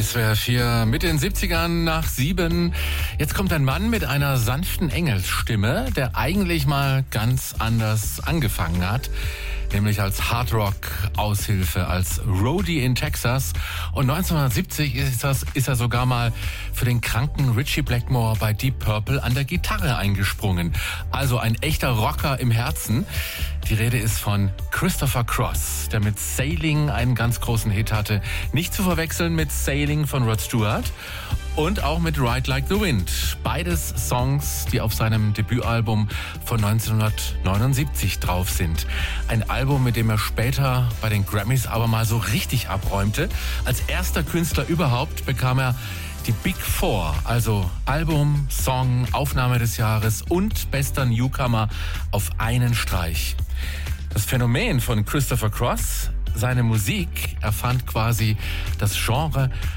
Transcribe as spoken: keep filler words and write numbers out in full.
S W R vier mit den siebzigern nach sieben. Jetzt kommt ein Mann mit einer sanften Engelsstimme, der eigentlich mal ganz anders angefangen hat. Nämlich als Hardrock-Aushilfe, als Roadie in Texas. Und neunzehnhundertsiebzig ist, das, ist er sogar mal für den kranken Ritchie Blackmore bei Deep Purple an der Gitarre eingesprungen. Also ein echter Rocker im Herzen. Die Rede ist von Christopher Cross, der mit Sailing einen ganz großen Hit hatte. Nicht zu verwechseln mit Sailing von Rod Stewart. Und auch mit Ride Like the Wind. Beides Songs, die auf seinem Debütalbum von neunzehnhundertneunundsiebzig drauf sind. Ein Album, mit dem er später bei den Grammys aber mal so richtig abräumte. Als erster Künstler überhaupt bekam er die Big Four, also Album, Song, Aufnahme des Jahres und bester Newcomer auf einen Streich. Das Phänomen von Christopher Cross, seine Musik erfand quasi das Genre